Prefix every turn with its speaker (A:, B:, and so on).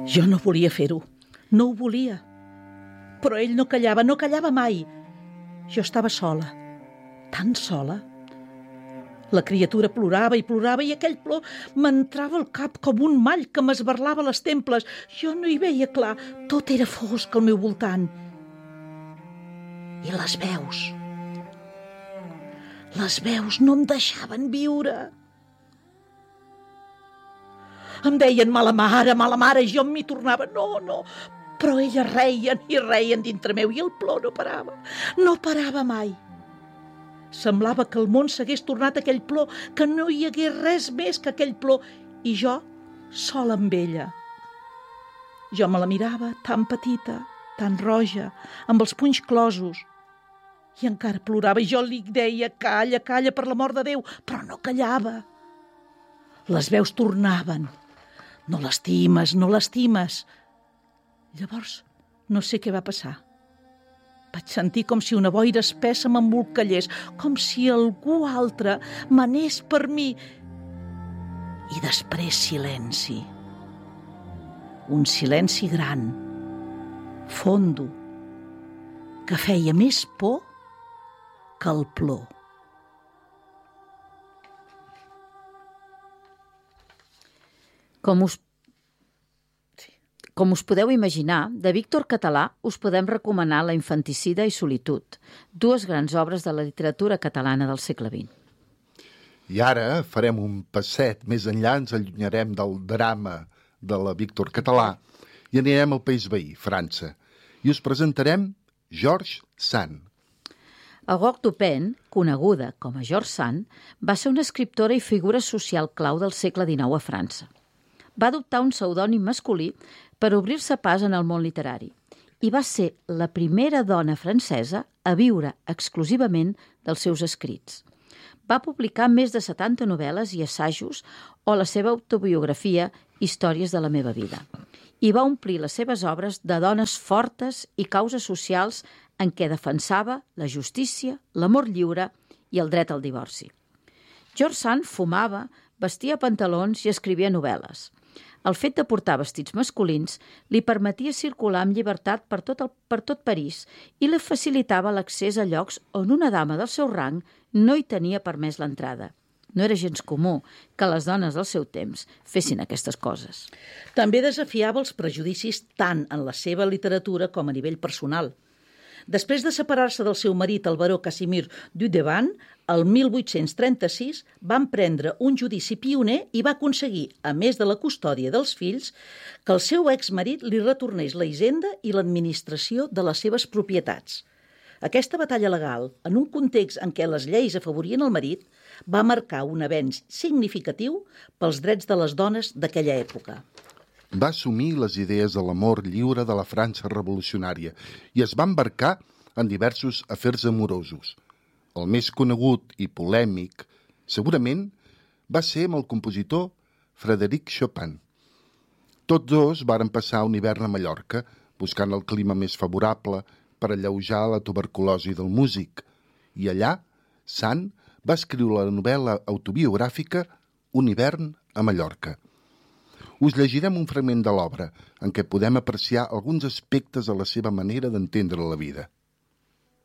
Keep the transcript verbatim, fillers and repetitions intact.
A: Jo no volia fer-ho, no ho volia. Però ell no callava, no callava mai. Jo estava sola, tan sola. La criatura plorava i plorava i aquell plor m'entrava al cap com un mall que m'esberlava les temples. Jo no hi veia clar, tot era fosc al meu voltant. I les veus... Les veus no em deixaven viure. Em deien mala mare, mala mare, i jo m'hi tornava. No, no, però elles reien i reien dintre meu i el plor no parava, no parava mai. Semblava que el món s'hagués tornat aquell plor, que no hi hagués res més que aquell plor, i jo sola amb ella. Jo me la mirava tan petita, tan roja, amb els punys closos, i encara plorava, i jo li deia calla, calla, per l'amor de Déu, però no callava. Les veus tornaven. No l'estimes, no l'estimes. Llavors, no sé què va passar. Vaig sentir com si una boira espessa m'embolcallés, com si algú altre manés per mi. I després silenci. Un silenci gran, fondo, que feia més por que el plor.
B: Com us, com us podeu imaginar, de Víctor Català us podem recomanar La infanticida i solitud, dues grans obres de la literatura catalana del segle vint.
C: I ara farem un passet més enllà, ens allunyarem del drama de la Víctor Català i anirem al país veí, França, i us presentarem George Sand.
B: Aurore Dupin, coneguda com a George Sand, va ser una escriptora i figura social clau del segle dinou a França. Va adoptar un pseudònim masculí per obrir-se pas en el món literari i va ser la primera dona francesa a viure exclusivament dels seus escrits. Va publicar més de setanta novel·les i assajos o la seva autobiografia Històries de la meva vida, i va omplir les seves obres de dones fortes i causes socials en què defensava la justícia, l'amor lliure i el dret al divorci. George Sand fumava, vestia pantalons i escrivia novel·les. El fet de portar vestits masculins li permetia circular amb llibertat per tot, el, per tot París i li facilitava l'accés a llocs on una dama del seu rang no hi tenia permès l'entrada. No era gens comú que les dones del seu temps fessin aquestes coses.
A: També desafiava els prejudicis tant en la seva literatura com a nivell personal. Després de separar-se del seu marit, el baró Casimir Dudevant, el mil vuit-cents trenta-sis va emprendre un judici pioner i va aconseguir, a més de la custòdia dels fills, que el seu exmarit li retornés la hisenda i l'administració de les seves propietats. Aquesta batalla legal, en un context en què les lleis afavorien el marit, va marcar un avenç significatiu pels drets de les dones d'aquella època.
C: Va assumir les idees de l'amor lliure de la França revolucionària i es va embarcar en diversos afers amorosos. El més conegut i polèmic, segurament, va ser amb el compositor Frédéric Chopin. Tots dos varen passar un hivern a Mallorca, buscant el clima més favorable per alleujar la tuberculosi del músic, i allà Sand va escriure la novel·la autobiogràfica Un hivern a Mallorca. Us llegirem un fragment de l'obra en què podem apreciar alguns aspectes de la seva manera d'entendre la vida.